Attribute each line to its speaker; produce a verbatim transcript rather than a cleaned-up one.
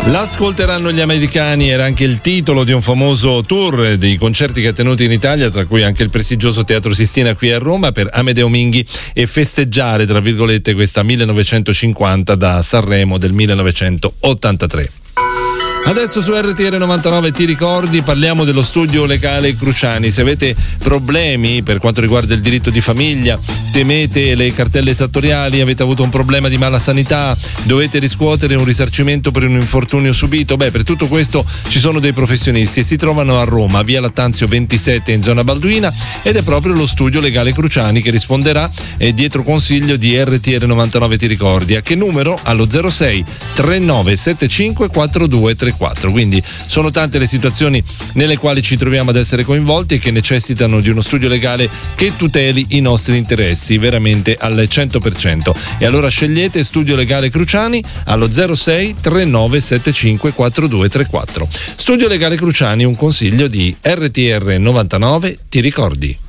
Speaker 1: L'ascolteranno gli americani era anche il titolo di un famoso tour dei concerti che ha tenuto in Italia, tra cui anche il prestigioso Teatro Sistina qui a Roma, per Amedeo Minghi e festeggiare, tra virgolette, questa millenovecentocinquanta da Sanremo del millenovecentottantatré. Adesso su R T R novantanove Ti ricordi parliamo dello studio legale Cruciani. Se avete problemi per quanto riguarda il diritto di famiglia, temete le cartelle esattoriali, avete avuto un problema di mala sanità, dovete riscuotere un risarcimento per un infortunio subito, beh, per tutto questo ci sono dei professionisti e si trovano a Roma, via Lattanzio ventisette in zona Balduina, ed è proprio lo studio legale Cruciani che risponderà eh, dietro consiglio di R T R novantanove Ti ricordi. A che numero? Allo zero sei trentanove settantacinque quarantadue trentaquattro. Quindi sono tante le situazioni nelle quali ci troviamo ad essere coinvolti e che necessitano di uno studio legale che tuteli i nostri interessi veramente al cento per cento. E allora scegliete Studio Legale Cruciani allo zero sei trentanove settantacinque quarantadue trentaquattro. Studio Legale Cruciani, un consiglio di R T R novantanove Ti ricordi.